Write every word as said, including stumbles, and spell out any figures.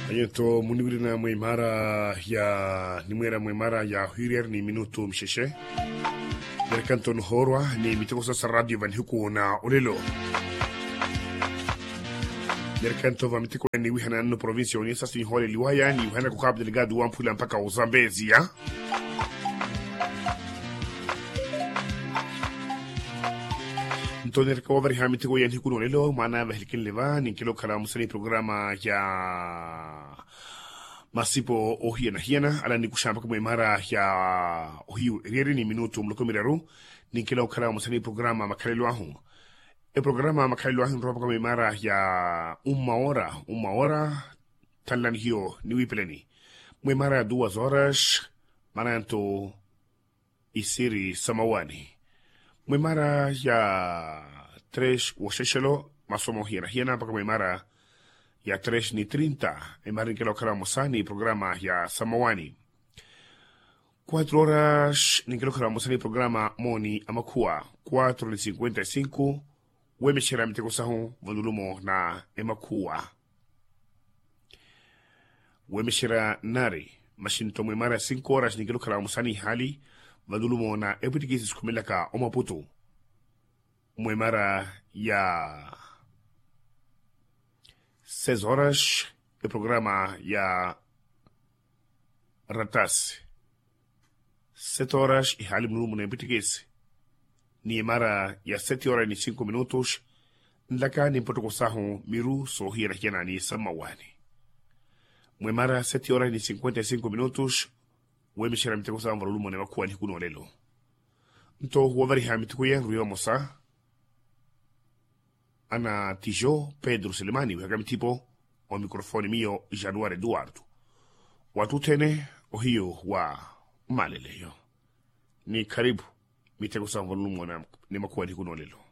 Ayeto munibirina mwimara ya nimwera mwimara ya hirier ni minuto msheshe. Merkanto nhorwa ni mitiko sa radio van huku na olelo. Merkanto va mitiko ni wihana no province oni sasa ni hole liwaya ni wihana kukab delegado wa mpula mpaka uzambezi ya. Entonces, como veremos, mi tío ya ni kuno lelo, mana vehilkin leva, ni kilo kala musani programa ya masipo ohiena hiena, ala ni kushamba kama imara ya ohiu rieri ni minuto mloko miraru, ni kilo kala musani programa makalelo ahu. El programa makalelo ahu ropa kama imara ya uma hora, uma hora, talan hiyo ni wipeleni. Mwimara duas horas, mananto isiri samawani. Mwimara ya tres washeshelo masomo hiena hiena mpaka mwimara ya tres ni trinta imara nkelo kala musani programa ya samawani. Cuatro horas nkelo kala musani programa moni amakua cuatro ni cincuenta y cinco wemeshera miteko sahu vodulumo na emakua wemeshera nari mashinto mwimara cinco horas nkelo kala musani hali vadulumo na epitikisi skumelaka omaputu mwemara ya seis horas el programa ya ratas sete horas y hali mnumu na epitikisi ni mara ya sete horas ni cinco minutos ndaka ni mpotoko sahu miru sohira hiena ni samawani mwemara sete horas ni cincuenta y cinco minutos wemeshera miteko sa mvarulumo na makuwa ni kuno lelo. Nto huwavari hamitiko ya ruyo mosa. Ana tijo Pedro Selemani wega mitipo o mikrofoni mio Januari Eduardo. Watu tene o hiyo wa maleleyo. Ni karibu miteko sa mvarulumo na makuwa ni kuno lelo.